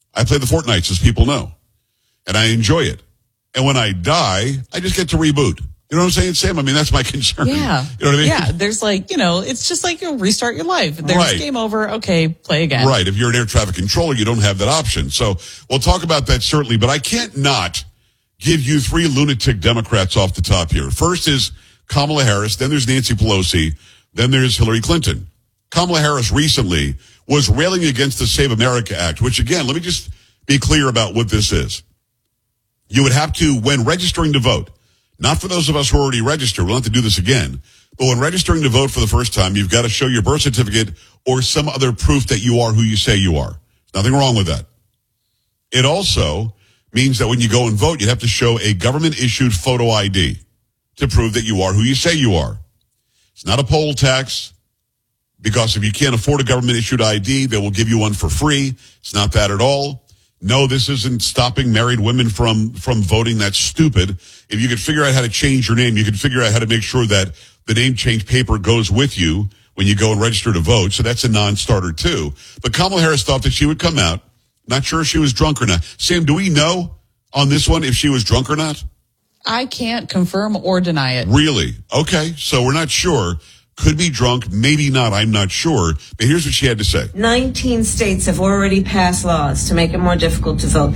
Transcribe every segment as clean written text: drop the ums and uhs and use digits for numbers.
I play the Fortnites, as people know, and I enjoy it. And when I die, I just get to reboot. You know what I'm saying, Sam? I mean, that's my concern. Yeah. You know what I mean? Yeah, there's it's just like you'll restart your life. There's game over. Okay, play again. Right. If you're an air traffic controller, you don't have that option. So we'll talk about that certainly, but I can't not give you three lunatic Democrats off the top here. First is Kamala Harris, then there's Nancy Pelosi, then there's Hillary Clinton. Kamala Harris recently was railing against the Save America Act, which again, let me just be clear about what this is. You would have to, when registering to vote, not for those of us who are already registered, we'll have to do this again, but when registering to vote for the first time, you've got to show your birth certificate or some other proof that you are who you say you are. There's nothing wrong with that. It also means that when you go and vote, you have to show a government-issued photo ID to prove that you are who you say you are. It's not a poll tax, because if you can't afford a government-issued ID, they will give you one for free. It's not that at all. No, this isn't stopping married women from voting. That's stupid. If you could figure out how to change your name, you could figure out how to make sure that the name change paper goes with you when you go and register to vote. So that's a non-starter too. But Kamala Harris thought that she would come out. Not sure if she was drunk or not. Sam, do we know on this one if she was drunk or not? I can't confirm or deny it. Really? Okay. So we're not sure. Could be drunk, maybe not, I'm not sure. But here's what she had to say. 19 states have already passed laws to make it more difficult to vote.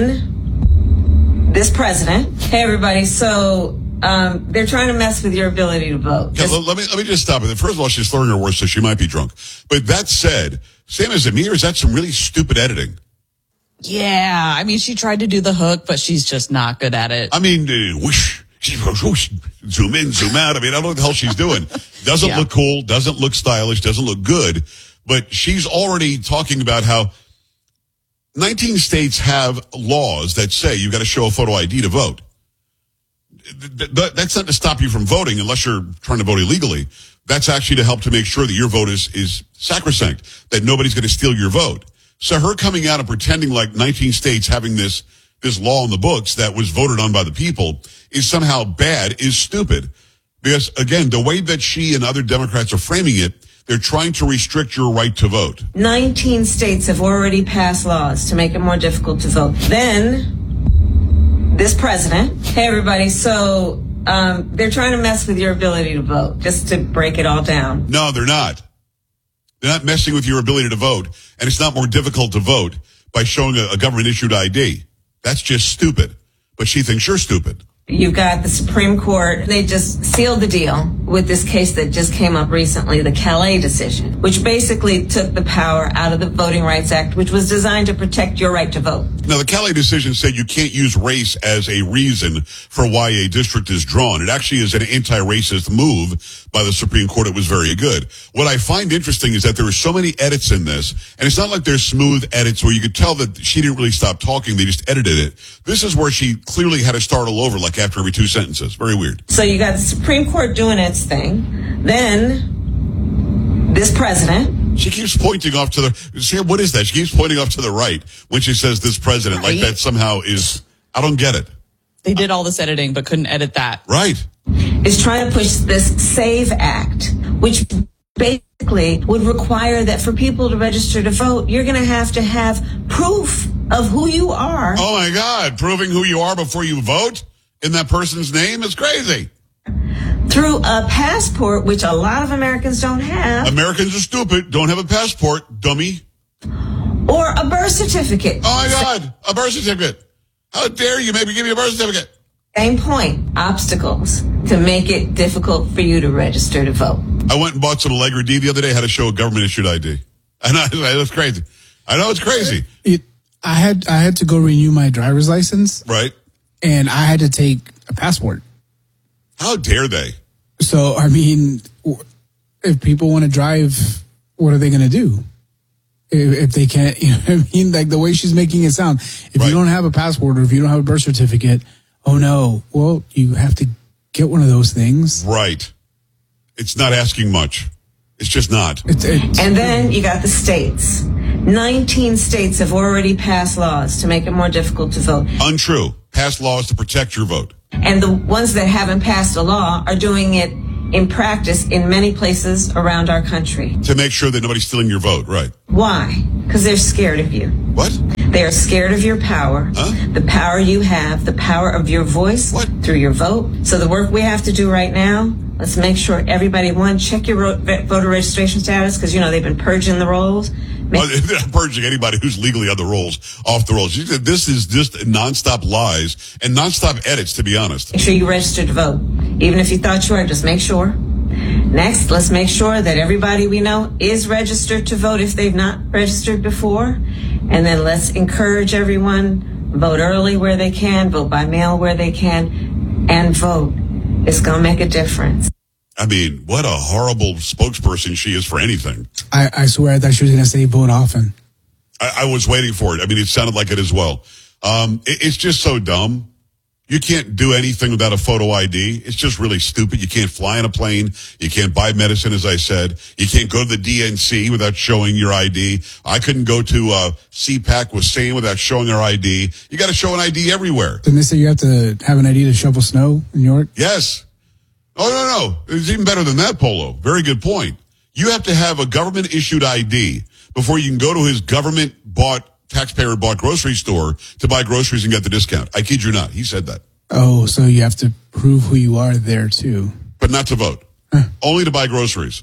Then, this president, hey everybody, so they're trying to mess with your ability to vote. Yeah, let me just stop it. First of all, she's slurring her words, so she might be drunk. But that said, Sam, is it me or is that some really stupid editing? Yeah, I mean, she tried to do the hook, but she's just not good at it. I mean, whoosh. Whoosh, zoom in, zoom out. I mean, I don't know what the hell she's doing. Doesn't look cool, doesn't look stylish, doesn't look good. But she's already talking about how 19 states have laws that say you got to show a photo ID to vote. That's not to stop you from voting unless you're trying to vote illegally. That's actually to help to make sure that your vote is sacrosanct, that nobody's going to steal your vote. So her coming out and pretending like 19 states having this law in the books that was voted on by the people is somehow bad is stupid. Because, again, the way that she and other Democrats are framing it, they're trying to restrict your right to vote. 19 states have already passed laws to make it more difficult to vote. Then, this president, hey everybody, so they're trying to mess with your ability to vote, just to break it all down. No, they're not. They're not messing with your ability to vote, and it's not more difficult to vote by showing a government-issued ID. That's just stupid. But she thinks you're stupid. You've got the Supreme Court. They just sealed the deal with this case that just came up recently, the Calais decision, which basically took the power out of the Voting Rights Act, which was designed to protect your right to vote. Now, the Calais decision said you can't use race as a reason for why a district is drawn. It actually is an anti-racist move by the Supreme Court. It was very good. What I find interesting is that there are so many edits in this, and it's not like they're smooth edits where you could tell that she didn't really stop talking. They just edited it. This is where she clearly had to start all over, like after every two sentences. Very weird. So you got the Supreme Court doing its thing. Then this president. She keeps pointing off to the... See, what is that? She keeps pointing off to the right when she says this president. Right. Like that somehow is... I don't get it. They did all this editing, but couldn't edit that. Right. Is trying to push this SAVE Act, which basically would require that for people to register to vote, you're going to have proof of who you are. Oh, my God. Proving who you are before you vote in that person's name is crazy. Through a passport, which a lot of Americans don't have. Americans are stupid. Don't have a passport, dummy. Or a birth certificate. Oh, my God. A birth certificate. How dare you maybe give me a birth certificate? Same point. Obstacles to make it difficult for you to register to vote. I went and bought some Allegra D the other day, had to show a government-issued ID. And that's crazy. I know it's crazy. I had to go renew my driver's license. Right. And I had to take a passport. How dare they? So, I mean, if people want to drive, what are they going to do? If they can't, you know what I mean? Like the way she's making it sound. If you don't have a passport or if you don't have a birth certificate, oh no, well, you have to get one of those things. Right. It's not asking much. It's just not. And then you got the states. 19 states have already passed laws to make it more difficult to vote. Untrue. Passed laws to protect your vote. And the ones that haven't passed a law are doing it in practice in many places around our country. To make sure that nobody's stealing your vote, right. Why? Because they're scared of you. What? They're scared of your power, the power you have, the power of your voice through your vote. So the work we have to do right now, let's make sure everybody, check your voter registration status, because, they've been purging the rolls. They're not purging anybody who's legally on the rolls, off the rolls. This is just nonstop lies and nonstop edits, to be honest. Make sure you register to vote. Even if you thought you were, just make sure. Next, let's make sure that everybody we know is registered to vote if they've not registered before. And then let's encourage everyone, vote early where they can, vote by mail where they can, and vote. It's going to make a difference. I mean, what a horrible spokesperson she is for anything. I swear I thought she was going to say vote often. I was waiting for it. I mean, it sounded like it as well. It's just so dumb. You can't do anything without a photo ID. It's just really stupid. You can't fly on a plane. You can't buy medicine, as I said. You can't go to the DNC without showing your ID. I couldn't go to CPAC with Sam without showing our ID. You got to show an ID everywhere. Didn't they say you have to have an ID to shovel snow in New York? Yes. Oh, no. It's even better than that, Polo. Very good point. You have to have a government-issued ID before you can go to his government-bought, taxpayer-bought grocery store to buy groceries and get the discount. I kid you not. He said that. Oh, so you have to prove who you are there, too. But not to vote. Only to buy groceries.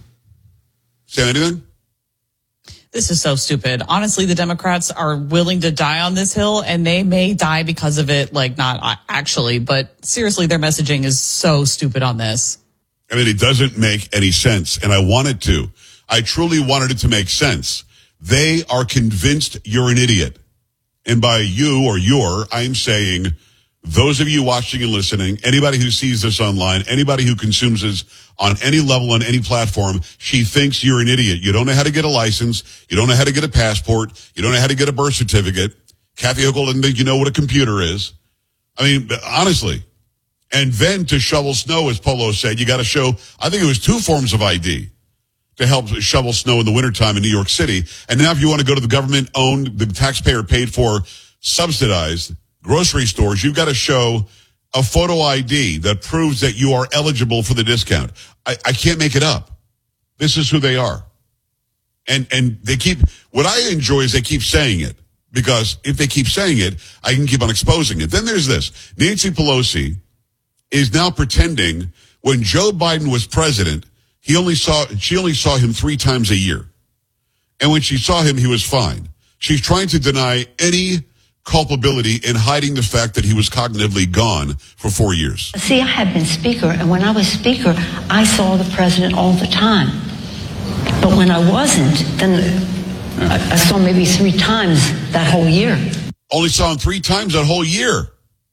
Say anything? This is so stupid. Honestly, the Democrats are willing to die on this hill, and they may die because of it, not actually, but seriously, their messaging is so stupid on this. I mean, it doesn't make any sense, and I want it to. I truly wanted it to make sense. They are convinced you're an idiot. And by you or I'm saying those of you watching and listening, anybody who sees this online, anybody who consumes this on any level, on any platform, she thinks you're an idiot. You don't know how to get a license. You don't know how to get a passport. You don't know how to get a birth certificate. Kathy Hochul doesn't think you know what a computer is. I mean, honestly. And then to shovel snow, as Polo said, you got to show, I think it was 2 forms of ID to help shovel snow in the wintertime in New York City. And now if you want to go to the government-owned, the taxpayer paid for, subsidized grocery stores, you've got to show a photo ID that proves that you are eligible for the discount. I can't make it up. This is who they are. And they keep, what I enjoy is they keep saying it, because if they keep saying it, I can keep on exposing it. Then there's this. Nancy Pelosi is now pretending when Joe Biden was president, she only saw him 3 times a year. And when she saw him, he was fine. She's trying to deny any culpability in hiding the fact that he was cognitively gone for 4 years. See, I had been speaker, and when I was speaker, I saw the president all the time. But when I wasn't, then I saw maybe 3 times that whole year. Only saw him 3 times that whole year.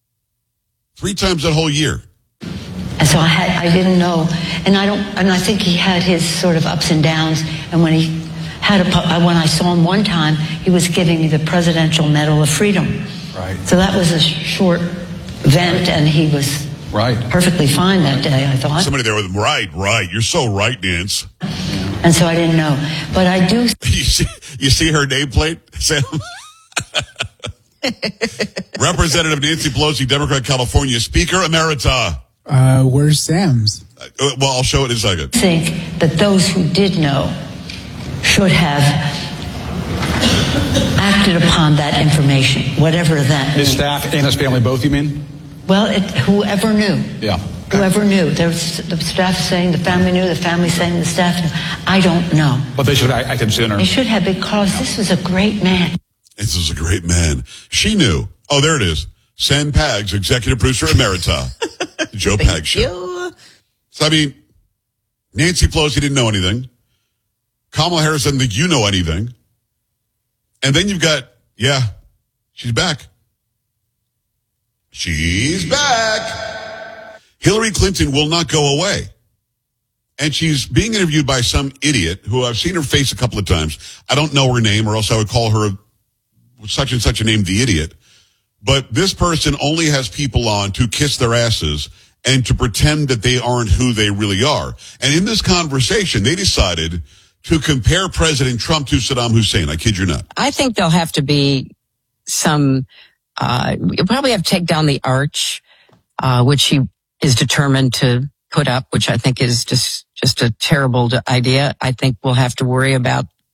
3 times that whole year. And so I didn't know, and I think he had his sort of ups and downs. And when when I saw him one time, he was giving me the Presidential Medal of Freedom. Right. So that was a short event, and he was perfectly fine that day, I thought. Somebody there with him. Right. You're so right, Nance. And so I didn't know, but I do. You see her nameplate, Sam? Representative Nancy Pelosi, Democrat, California, Speaker Emerita. Where's Sam's? Well, I'll show it in a second. I think that those who did know should have acted upon that information, whatever that His means. staff and his family both, you mean? Well, whoever knew. Yeah. Whoever knew. There was the staff saying the family knew, the family saying the staff knew. I don't know. But they should have acted sooner. They should have, because this was a great man. This was a great man. She knew. Oh, there it is. Sam Paggs, Executive Producer Emerita. Joe Pag Show. So, I mean, Nancy Pelosi didn't know anything. Kamala Harris doesn't think you know anything. And then you've got, she's back. She's back. Hillary Clinton will not go away. And she's being interviewed by some idiot who I've seen her face a couple of times. I don't know her name, or else I would call her such and such a name, the idiot. But this person only has people on to kiss their asses and to pretend that they aren't who they really are. And in this conversation, they decided to compare President Trump to Saddam Hussein. I kid you not. I think there'll have to be some, you'll probably have to take down the arch, which he is determined to put up, which I think is just a terrible idea. I think we'll have to worry about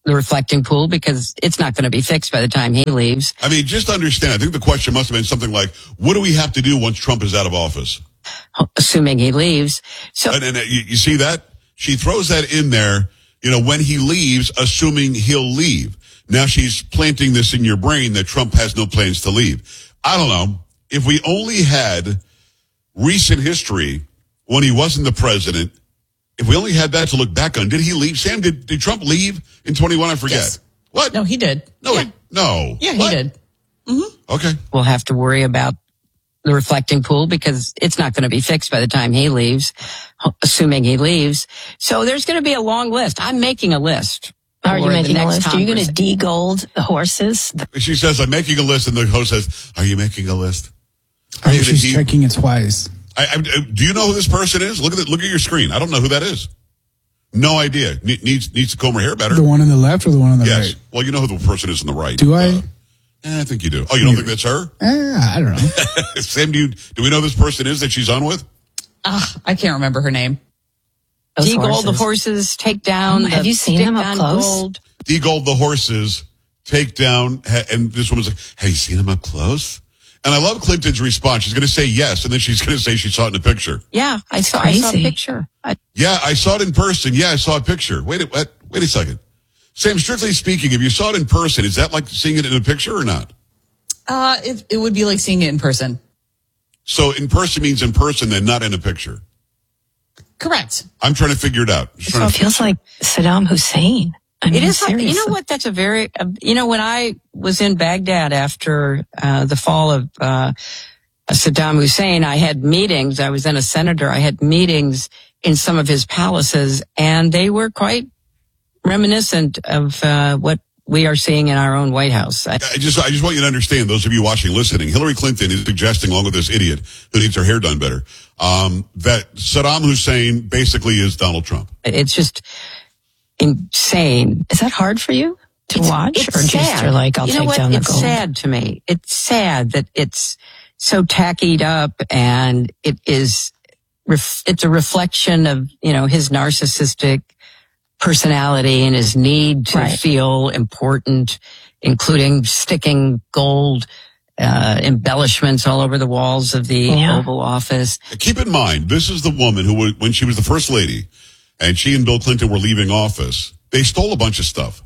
the reflecting pool because it's not going to be fixed by the time he leaves. I mean, just understand, I think the question must have been something like, what do we have to do once Trump is out of office? Assuming he leaves. So, And you see that? She throws that in there, when he leaves, assuming he'll leave. Now she's planting this in your brain that Trump has no plans to leave. I don't know. If we only had recent history when he wasn't the president, if we only had that to look back on, did he leave? Sam, did Trump leave in 21? I forget. Yes. What? No, he did. No, Yeah. no. Yeah, What? he did. Okay. we'll have to worry about the reflecting pool because it's not going to be fixed by the time he leaves, assuming he leaves. So there's going to be a long list. I'm making a list. Are you for the making a next list? Are you going to Congress. de-gold the horses? She says, I'm making a list, and the host says, are you making a list? I think she's checking it twice. Do you know who this person is? Look at your screen. I don't know who that is. No idea. Needs to comb her hair better. The one on the left or the one on the Yes. right? Well, you know who the person is on the right. Do I? I think you do. Oh, you don't think that's her? I don't know. Sam, do we know who this person is that she's on with? I can't remember her name. Those De-gold the horses. horses, take down. Have the you seen stick them up on close? gold. De-gold the horses, take down, and this woman's like, have you seen him up close? And I love Clinton's response. She's going to say yes, and then she's going to say she saw it in a picture. Yeah, I saw a crazy. picture. Yeah, I saw it in person. Yeah, I saw a picture. Wait a second. Sam, strictly speaking, if you saw it in person, is that like seeing it in a picture or not? It would be like seeing it in person. So in person means in person, then not in a picture. Correct. I'm trying to figure it out. Just So trying it to- feels like Saddam Hussein. I mean, It is. seriously. You know what? That's a very. When I was in Baghdad after the fall of Saddam Hussein, I had meetings. I was then a senator. I had meetings in some of his palaces, and they were quite reminiscent of what we are seeing in our own White House. I just want you to understand, those of you watching, listening, Hillary Clinton is suggesting, along with this idiot who needs her hair done better, that Saddam Hussein basically is Donald Trump. It's just insane. Is that hard for you to watch? It's Or just sad. you're like, I'll You know take what? down the It's gold? sad to me. It's sad that it's so tackied up, and it's a reflection of, his narcissistic personality and his need to Right. feel important, including sticking gold embellishments all over the walls of the Oval Office. Keep in mind, this is the woman who, when she was the first lady, and she and Bill Clinton were leaving office, they stole a bunch of stuff.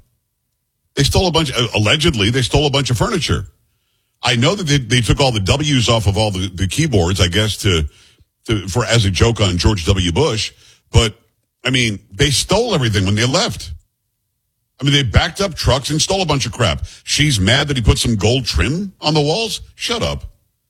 Allegedly, they stole a bunch of furniture. I know that they took all the W's off of all the keyboards, I guess, for as a joke on George W. Bush. But, I mean, they stole everything when they left. I mean, they backed up trucks and stole a bunch of crap. She's mad that he put some gold trim on the walls? Shut up.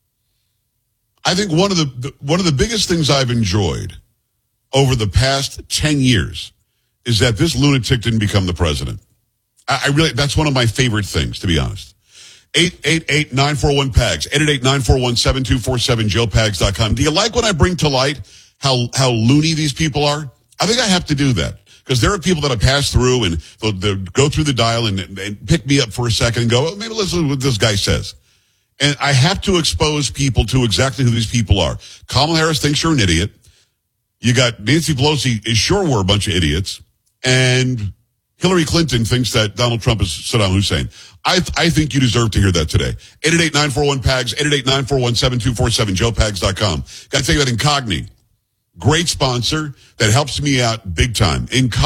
I think one of the biggest things I've enjoyed over the past 10 years is that this lunatic didn't become the president. I really, that's one of my favorite things, to be honest. 888-941-PAGS, 888-941-7247, JoePags.com. Do you like when I bring to light how loony these people are? I think I have to do that because there are people that I pass through and they'll go through the dial and pick me up for a second and go, oh, maybe listen to what this guy says. And I have to expose people to exactly who these people are. Kamala Harris thinks you're an idiot. You got Nancy Pelosi is sure we're a bunch of idiots. And Hillary Clinton thinks that Donald Trump is Saddam Hussein. I think you deserve to hear that today. 888-941-PAGS, 888-941-7247, JoePags.com. Got to tell you about Incogni. Great sponsor that helps me out big time.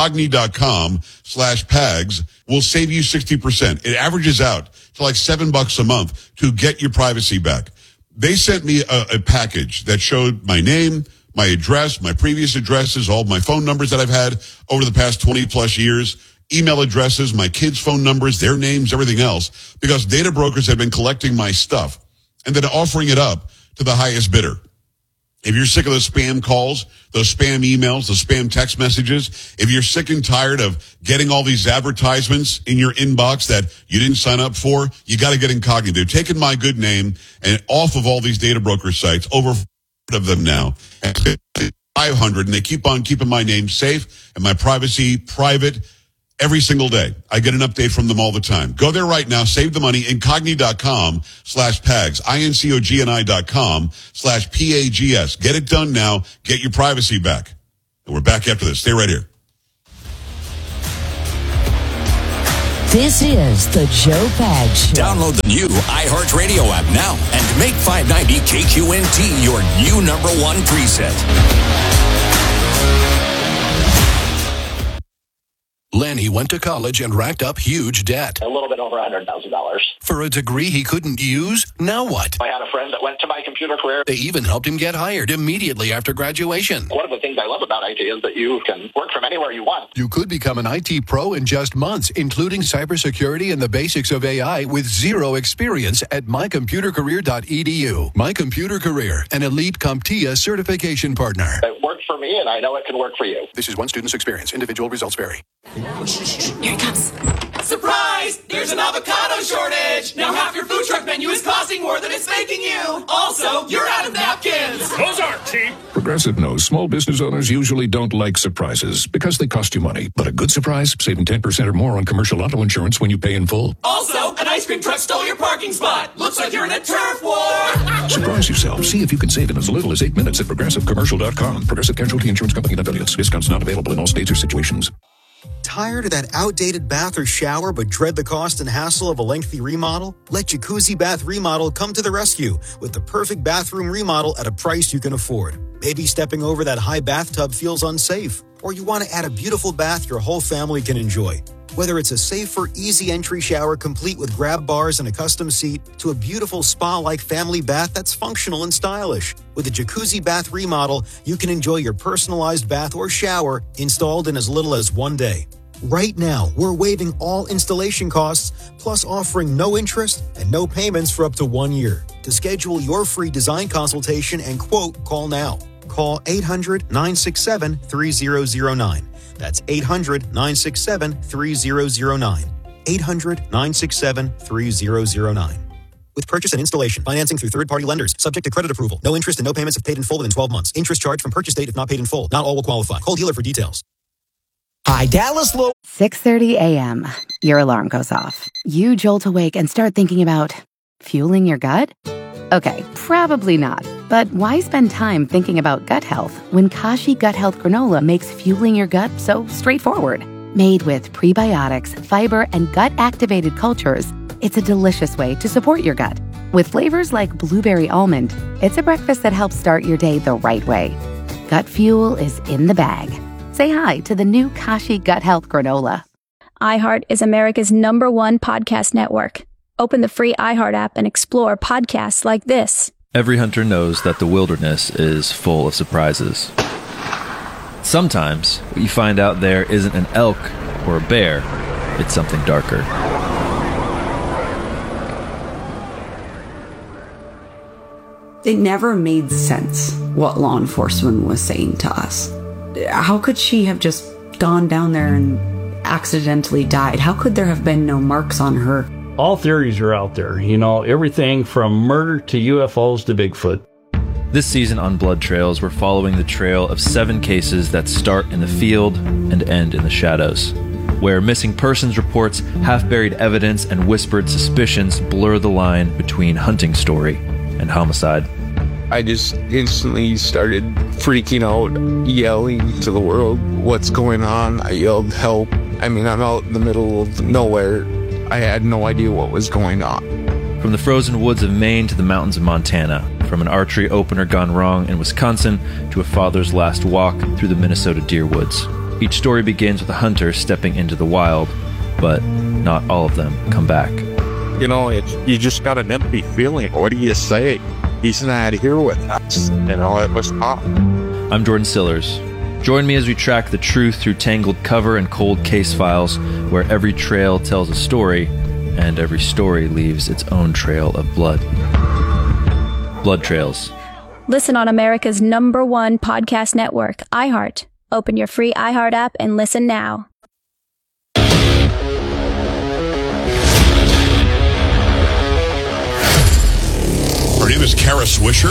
Incogni.com/PAGS will save you 60%. It averages out to like $7 a month to get your privacy back. They sent me a package that showed my name, my address, my previous addresses, all my phone numbers that I've had over the past 20 plus years, email addresses, my kids' phone numbers, their names, everything else, because data brokers have been collecting my stuff and then offering it up to the highest bidder. If you're sick of those spam calls, those spam emails, those spam text messages, if you're sick and tired of getting all these advertisements in your inbox that you didn't sign up for, you got to get Incogni. They've taken my good name and off of all these data broker sites, over of them now, 500, and they keep on keeping my name safe and my privacy private every single day. I get an update from them all the time. Go there right now. Save the money. Incogni.com/PAGS. INCOGNI.com/PAGS. Get it done now. Get your privacy back. And we're back after this. Stay right here. This is the Joe Pag Show. Download the new iHeartRadio app now and make 590 KQNT your new number one preset. Lenny went to college and racked up huge debt. A little bit over $100,000. For a degree he couldn't use? Now what? I had a friend that went to my computer career. They even helped him get hired immediately after graduation. One of the things I love about IT is that you can work from anywhere you want. You could become an IT pro in just months, including cybersecurity and the basics of AI with zero experience at mycomputercareer.edu. My Computer Career, an elite CompTIA certification partner. It worked for me, and I know it can work for you. This is one student's experience. Individual results vary. Here it comes. Surprise! There's an avocado shortage! Now half your food truck menu is costing more than it's making you! Also, you're out of napkins! Those aren't cheap! Progressive knows small business owners usually don't like surprises because they cost you money. But a good surprise, saving 10% or more on commercial auto insurance when you pay in full. Also, an ice cream truck stole your parking spot! Looks like you're in a turf war! Surprise yourself. See if you can save in as little as 8 minutes at progressivecommercial.com. Progressive Casualty Insurance Company and affiliates. Discounts not available in all states or situations. Tired of that outdated bath or shower but dread the cost and hassle of a lengthy remodel? Let Jacuzzi Bath Remodel come to the rescue with the perfect bathroom remodel at a price you can afford. Maybe stepping over that high bathtub feels unsafe, or you want to add a beautiful bath your whole family can enjoy. Whether it's a safer, easy entry shower complete with grab bars and a custom seat, to a beautiful spa-like family bath that's functional and stylish. With a Jacuzzi Bath Remodel, you can enjoy your personalized bath or shower installed in as little as 1 day. Right now, we're waiving all installation costs, plus offering no interest and no payments for up to 1 year. To schedule your free design consultation and quote, call now. Call 800-967-3009. That's 800-967-3009. 800-967-3009. With purchase and installation, financing through third-party lenders, subject to credit approval. No interest and no payments if paid in full within 12 months. Interest charged from purchase date if not paid in full. Not all will qualify. Call dealer for details. Hi, Dallas Low. 6:30 a.m. Your alarm goes off. You jolt awake and start thinking about fueling your gut? Okay, probably not. But why spend time thinking about gut health when Kashi Gut Health Granola makes fueling your gut so straightforward? Made with prebiotics, fiber, and gut-activated cultures, it's a delicious way to support your gut. With flavors like blueberry almond, it's a breakfast that helps start your day the right way. Gut fuel is in the bag. Say hi to the new Kashi Gut Health Granola. iHeart is America's #1 podcast network. Open the free iHeart app and explore podcasts like this. Every hunter knows that the wilderness is full of surprises. Sometimes, what you find out there isn't an elk or a bear, it's something darker. It never made sense what law enforcement was saying to us. How could she have just gone down there and accidentally died? How could there have been no marks on her? All theories are out there, everything from murder to UFOs to Bigfoot. This season on Blood Trails, we're following the trail of 7 cases that start in the field and end in the shadows, where missing persons reports, half-buried evidence, and whispered suspicions blur the line between hunting story and homicide. I just instantly started freaking out, yelling to the world, "What's going on?" I yelled, "Help." I'm out in the middle of nowhere. I had no idea what was going on. From the frozen woods of Maine to the mountains of Montana, from an archery opener gone wrong in Wisconsin to a father's last walk through the Minnesota deer woods. Each story begins with a hunter stepping into the wild, but not all of them come back. You just got an empty feeling. What do you say? He's not here with us. It was tough. I'm Jordan Sillers. Join me as we track the truth through tangled cover and cold case files, where every trail tells a story, and every story leaves its own trail of blood. Blood Trails. Listen on America's #1 podcast network, iHeart. Open your free iHeart app and listen now. Her name is Kara Swisher.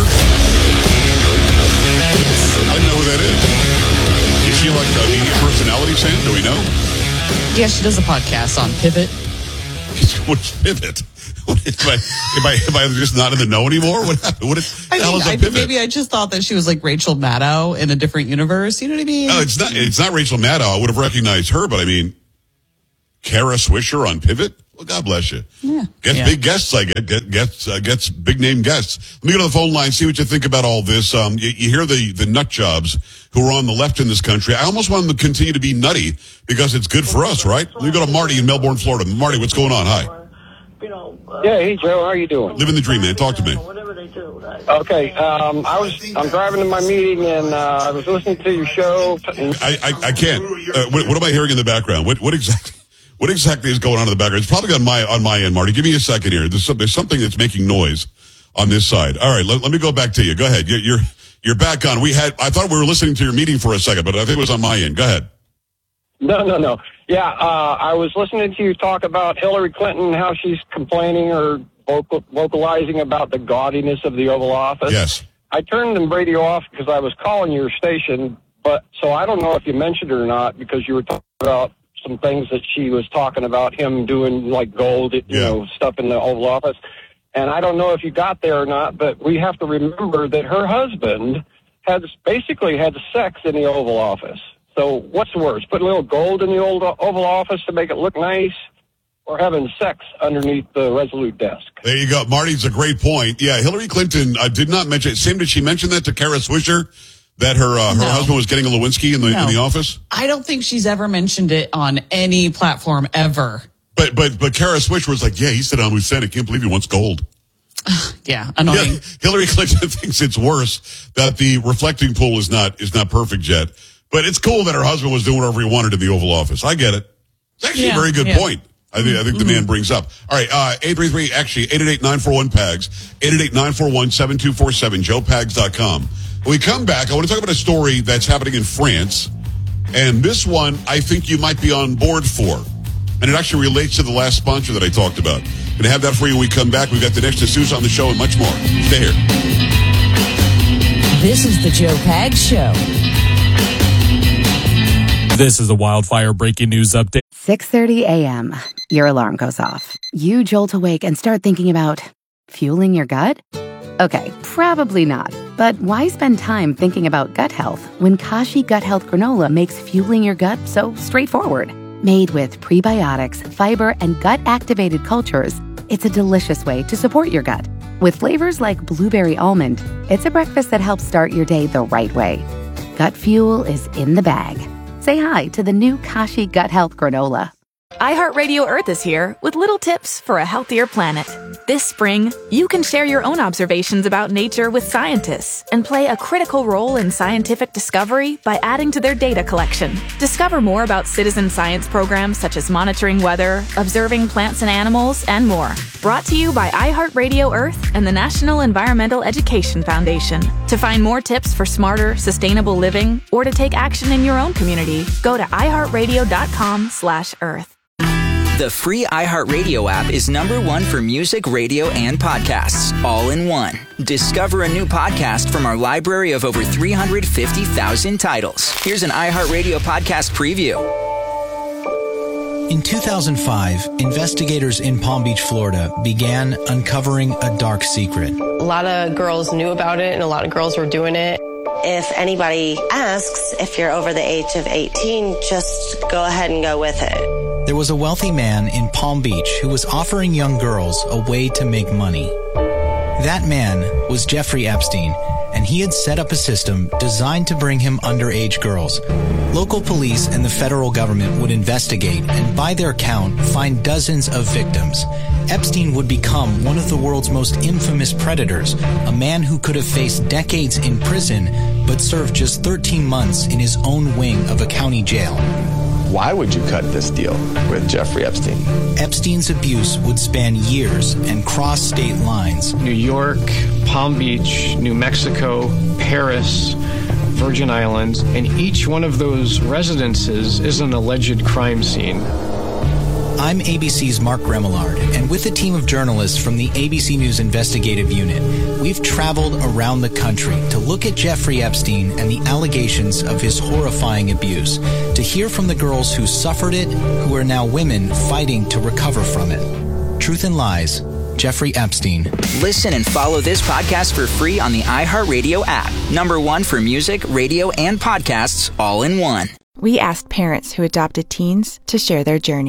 I don't know who that is. Is she like a media personality, Sam? Do we know? Yeah, she does a podcast on Pivot. What's Pivot? Am I just not in the know anymore? What happened? What the hell is a Pivot? Maybe I just thought that she was like Rachel Maddow in a different universe. You know what I mean? No, it's not Rachel Maddow. I would have recognized her, but Kara Swisher on Pivot. Well, God bless you. Yeah. Big guests, I gets big name guests. Let me go to the phone line, see what you think about all this. You hear the nut jobs who are on the left in this country. I almost want them to continue to be nutty because it's good for us, right? Let me go to Marty in Melbourne, Florida. Marty, what's going on? Hi. Yeah, hey Joe, how are you doing? Living the dream, man. Talk to me. Okay, I'm driving to my meeting and I was listening to your show. I can't. What am I hearing in the background? What exactly is going on in the background? It's probably on my end, Marty. Give me a second here. There's something that's making noise on this side. All right, let me go back to you. Go ahead. You're back on. I thought we were listening to your meeting for a second, but I think it was on my end. Go ahead. No. Yeah, I was listening to you talk about Hillary Clinton, how she's complaining or vocalizing about the gaudiness of the Oval Office. Yes. I turned the radio off because I was calling your station, so I don't know if you mentioned it or not because you were talking about some things that she was talking about him doing like gold, stuff in the Oval Office. And I don't know if you got there or not, but we have to remember that her husband basically had sex in the Oval Office. So what's worse, putting a little gold in the old Oval Office to make it look nice, or having sex underneath the Resolute desk? There you go. Marty, it's a great point. Yeah, Hillary Clinton did not mention it. Sam, did she mention that to Kara Swisher, that her husband was getting a Lewinsky in the office? I don't think she's ever mentioned it on any platform ever. But Kara Swisher was like, yeah, he said on Hussein, I can't believe he wants gold. Yeah, annoying. Yeah, Hillary Clinton thinks it's worse that the reflecting pool is not perfect yet. But it's cool that her husband was doing whatever he wanted in the Oval Office. I get it. It's actually a very good point. I think the man brings up. All right, 888-941-PAGS, 888-941-7247, joepags.com. When we come back, I want to talk about a story that's happening in France. And this one, I think you might be on board for. And it actually relates to the last sponsor that I talked about. Going to have that for you when we come back. We've got the next D'Souza on the show and much more. Stay here. This is the Joe Pags Show. This is a wildfire breaking news update. 6:30 a.m. Your alarm goes off. You jolt awake and start thinking about fueling your gut? Okay, probably not. But why spend time thinking about gut health when Kashi Gut Health Granola makes fueling your gut so straightforward? Made with prebiotics, fiber, and gut-activated cultures, it's a delicious way to support your gut. With flavors like blueberry almond, it's a breakfast that helps start your day the right way. Gut fuel is in the bag. Say hi to the new Kashi Gut Health Granola. iHeartRadio Earth is here with little tips for a healthier planet. This spring, you can share your own observations about nature with scientists and play a critical role in scientific discovery by adding to their data collection. Discover more about citizen science programs such as monitoring weather, observing plants and animals, and more. Brought to you by iHeartRadio Earth and the National Environmental Education Foundation. To find more tips for smarter, sustainable living or to take action in your own community, go to iHeartRadio.com/Earth. The free iHeartRadio app is #1 for music, radio, and podcasts, all in one. Discover a new podcast from our library of over 350,000 titles. Here's an iHeartRadio podcast preview. In 2005, investigators in Palm Beach, Florida, began uncovering a dark secret. A lot of girls knew about it, and a lot of girls were doing it. If anybody asks if you're over the age of 18, just go ahead and go with it. There was a wealthy man in Palm Beach who was offering young girls a way to make money. That man was Jeffrey Epstein, and he had set up a system designed to bring him underage girls. Local police and the federal government would investigate and, by their count, find dozens of victims. Epstein would become one of the world's most infamous predators, a man who could have faced decades in prison but served just 13 months in his own wing of a county jail. Why would you cut this deal with Jeffrey Epstein? Epstein's abuse would span years and cross state lines. New York, Palm Beach, New Mexico, Paris, Virgin Islands, and each one of those residences is an alleged crime scene. I'm ABC's Mark Remillard, and with a team of journalists from the ABC News Investigative Unit, we've traveled around the country to look at Jeffrey Epstein and the allegations of his horrifying abuse, to hear from the girls who suffered it, who are now women fighting to recover from it. Truth and Lies, Jeffrey Epstein. Listen and follow this podcast for free on the iHeartRadio app. #1 for music, radio, and podcasts, all in one. We asked parents who adopted teens to share their journey.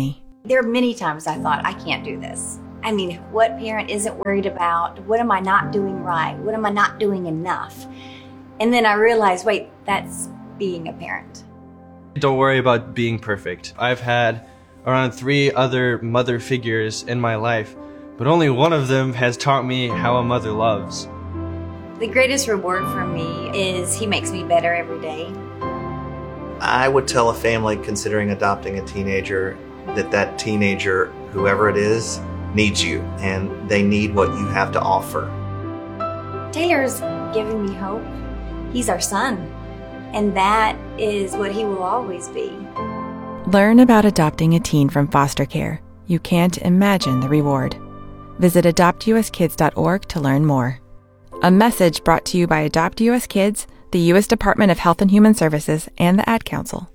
There are many times I thought, I can't do this. I mean, what parent isn't worried about, what am I not doing right? What am I not doing enough? And then I realized, wait, that's being a parent. Don't worry about being perfect. I've had around 3 other mother figures in my life, but only one of them has taught me how a mother loves. The greatest reward for me is he makes me better every day. I would tell a family considering adopting a teenager that teenager, whoever it is, needs you, and they need what you have to offer. Taylor's giving me hope. He's our son, and that is what he will always be. Learn about adopting a teen from foster care. You can't imagine the reward. Visit adoptuskids.org to learn more. A message brought to you by Adopt US Kids, the U.S. Department of Health and Human Services, and the Ad Council.